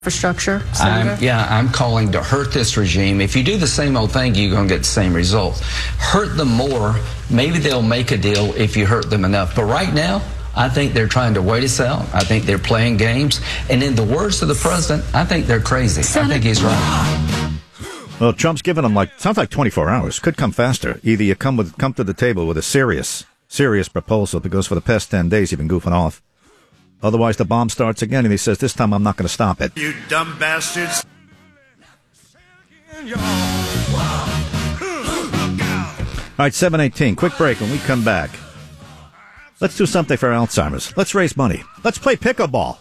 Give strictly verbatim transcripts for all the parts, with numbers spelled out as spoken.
infrastructure, I'm, yeah, I'm calling to hurt this regime. If you do the same old thing, you're going to get the same results. Hurt them more, maybe they'll make a deal if you hurt them enough. But right now, I think they're trying to wait us out. I think they're playing games. And in the words of the president, I think they're crazy. Senate. I think he's right. Well, Trump's giving them like, sounds like twenty-four hours. Could come faster. Either you come with come to the table with a serious, serious proposal, because for the past ten days you've been goofing off. Otherwise, the bomb starts again, and he says, this time I'm not going to stop it. You dumb bastards. All right, seven eighteen. Quick break. When we come back, let's do something for Alzheimer's. Let's raise money. Let's play pickleball.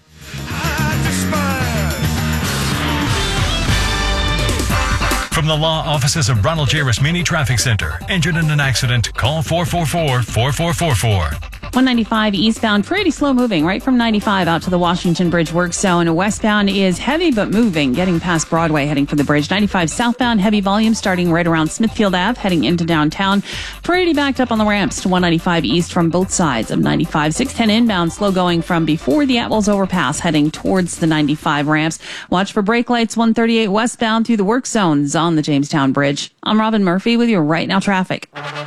From the law offices of Ronald J. Rasmini Traffic Center. Injured in an accident? Call four four four, four four four four. one ninety-five eastbound, pretty slow moving right from ninety-five out to the Washington Bridge work zone. Westbound is heavy but moving, getting past Broadway, heading for the bridge. ninety-five southbound, heavy volume starting right around Smithfield Avenue, heading into downtown. Pretty backed up on the ramps to one ninety-five east from both sides of ninety-five. six ten inbound, slow going from before the Atwells overpass, heading towards the ninety-five ramps. Watch for brake lights one thirty-eight westbound through the work zones on the Jamestown Bridge. I'm Robin Murphy with your Right Now traffic.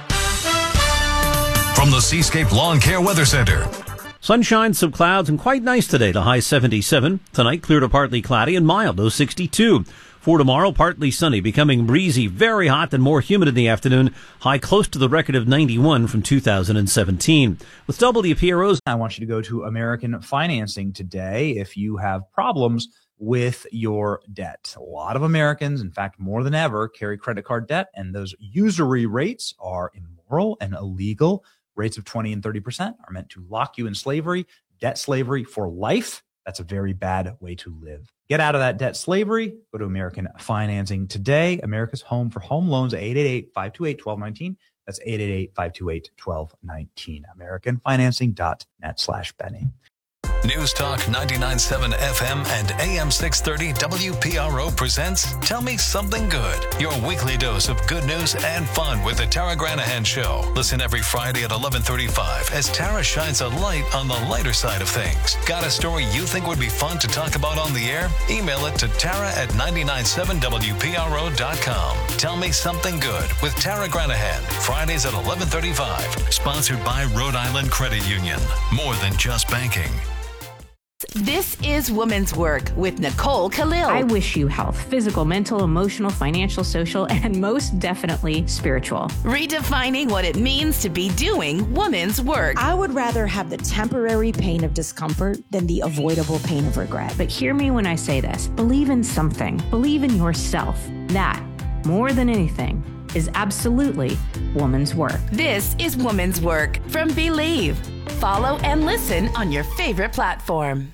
From the Seascape Lawn Care Weather Center. Sunshine, some clouds, and quite nice today. The high seventy-seven. Tonight, clear to partly cloudy and mild, low sixty-two. For tomorrow, partly sunny, becoming breezy, very hot and more humid in the afternoon. High close to the record of ninety-one from two thousand seventeen. With W P R O's, I want you to go to American Financing today if you have problems with your debt. A lot of Americans, in fact, more than ever, carry credit card debt, and those usury rates are immoral and illegal. Rates of twenty and thirty percent are meant to lock you in slavery, debt slavery for life. That's a very bad way to live. Get out of that debt slavery. Go to American Financing today. America's home for home loans, eight eight eight, five two eight, one two one nine. That's eight eight eight, five two eight, one two one nine. American Financing dot net slash Benny. News Talk ninety-nine point seven F M and A M six thirty W P R O presents Tell Me Something Good, your weekly dose of good news and fun with the Tara Granahan Show. Listen every Friday at eleven thirty-five as Tara shines a light on the lighter side of things. Got a story you think would be fun to talk about on the air? Email it to Tara at nine nine seven W P R O dot com. Tell Me Something Good with Tara Granahan, Fridays at eleven thirty-five. Sponsored by Rhode Island Credit Union. More than just banking. This is Woman's Work with Nicole Khalil. I wish you health, physical, mental, emotional, financial, social, and most definitely spiritual. Redefining what it means to be doing woman's work. I would rather have the temporary pain of discomfort than the avoidable pain of regret. But hear me when I say this. Believe in something. Believe in yourself. That, more than anything, is absolutely woman's work. This is Woman's Work from Believe. Follow and listen on your favorite platform.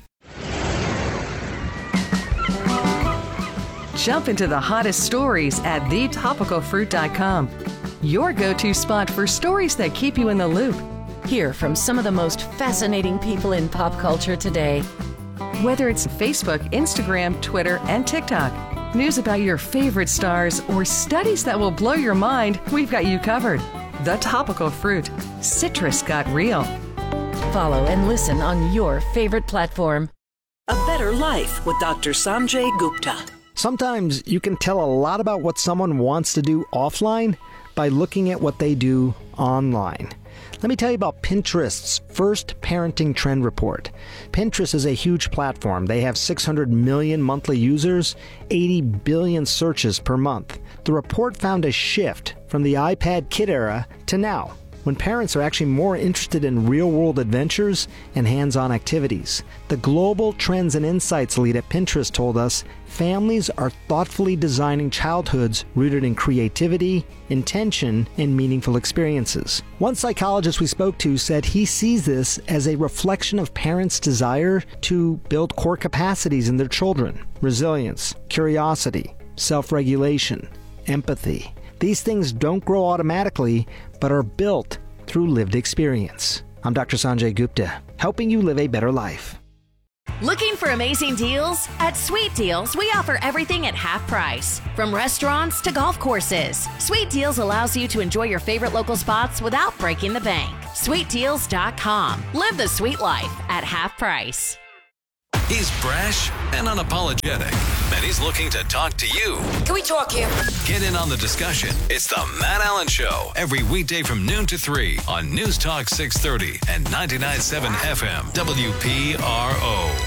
Jump into the hottest stories at the topical fruit dot com. Your go-to spot for stories that keep you in the loop. Hear from some of the most fascinating people in pop culture today. Whether it's Facebook, Instagram, Twitter, and TikTok. News about your favorite stars or studies that will blow your mind, we've got you covered. The Topical Fruit. Citrus got real. Follow and listen on your favorite platform. A Better Life with Doctor Sanjay Gupta. Sometimes you can tell a lot about what someone wants to do offline by looking at what they do online. Let me tell you about Pinterest's first parenting trend report. Pinterest is a huge platform. They have six hundred million monthly users, eighty billion searches per month. The report found a shift from the iPad kid era to now, when parents are actually more interested in real-world adventures and hands-on activities. The Global Trends and Insights lead at Pinterest told us families are thoughtfully designing childhoods rooted in creativity, intention, and meaningful experiences. One psychologist we spoke to said he sees this as a reflection of parents' desire to build core capacities in their children: resilience, curiosity, self-regulation, empathy. These things don't grow automatically, but are built through lived experience. I'm Doctor Sanjay Gupta, helping you live a better life. Looking for amazing deals? At Sweet Deals, we offer everything at half price. From restaurants to golf courses, Sweet Deals allows you to enjoy your favorite local spots without breaking the bank. sweet deals dot com. Live the sweet life at half price. He's brash and unapologetic, and he's looking to talk to you. Can we talk here? Get in on the discussion. It's the Matt Allen Show, every weekday from noon to three on News Talk six thirty and ninety-nine point seven F M W P R O.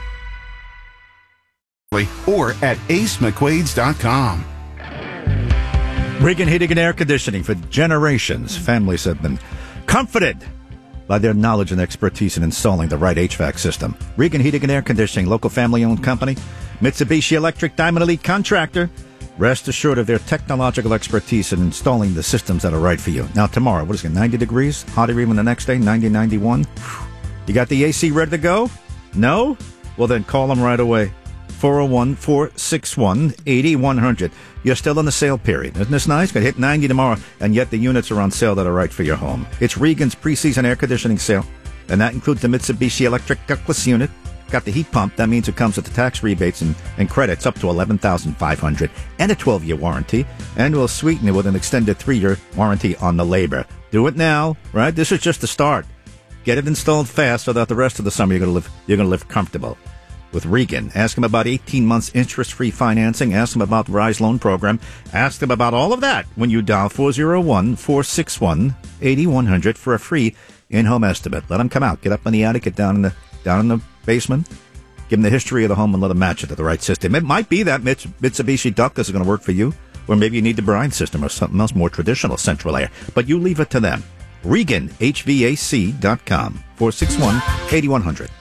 Or at ace mcquades dot com. Regan Heating and Air Conditioning. For generations, families have been comforted by their knowledge and expertise in installing the right H V A C system. Regan Heating and Air Conditioning, local family-owned company, Mitsubishi Electric Diamond Elite contractor. Rest assured of their technological expertise in installing the systems that are right for you. Now, tomorrow, what is it, ninety degrees? Hotter even the next day, ninety, ninety-one. You got the A C ready to go? No? Well, then call them right away. four oh one, four six one, eight one zero zero. You're still in the sale period. Isn't this nice? Going to hit ninety tomorrow, and yet the units are on sale that are right for your home. It's Regan's preseason air conditioning sale, and that includes the Mitsubishi Electric ductless unit. Got the heat pump. That means it comes with the tax rebates and, and credits up to eleven thousand five hundred dollars and a twelve-year warranty, and we'll sweeten it with an extended three-year warranty on the labor. Do it now, right? This is just the start. Get it installed fast so that the rest of the summer you're going to live you're going to live comfortable. With Regan. Ask him about eighteen months interest-free financing. Ask him about the Rise Loan Program. Ask him about all of that when you dial four oh one, four six one, eight one zero zero for a free in-home estimate. Let him come out. Get up in the attic, get down in the down in the basement. Give him the history of the home and let him match it to the right system. It might be that Mitsubishi ductless is going to work for you, or maybe you need the brine system or something else more traditional, central air. But you leave it to them. Regan H V A C dot com. four six one, eight one zero zero.